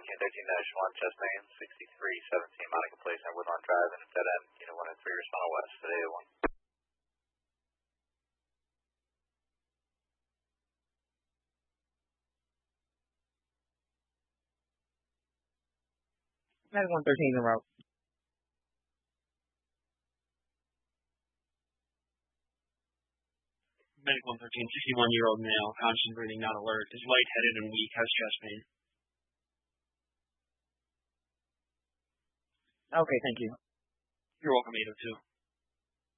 13-1, chest pain, 6317 Monica Place and Woodlawn Drive, and dead end, unit 1 and 3, respond west, today at 1. Medic 113 en route. Medic 113, 61-year-old male, conscious and breathing, not alert, is lightheaded and weak, has chest pain. Okay, thank you. You're welcome, 802.